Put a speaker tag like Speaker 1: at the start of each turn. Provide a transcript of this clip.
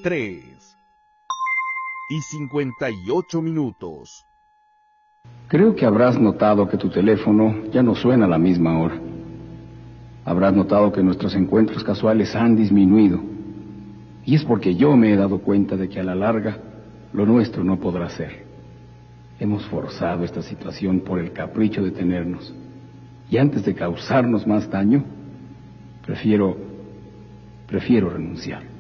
Speaker 1: 3:58.
Speaker 2: Creo que habrás notado que tu teléfono ya no suena a la misma hora. Habrás notado que nuestros encuentros casuales han disminuido. Y es porque yo me he dado cuenta de que a la larga lo nuestro no podrá ser. Hemos forzado esta situación por el capricho de tenernos. Y antes de causarnos más daño, prefiero renunciar.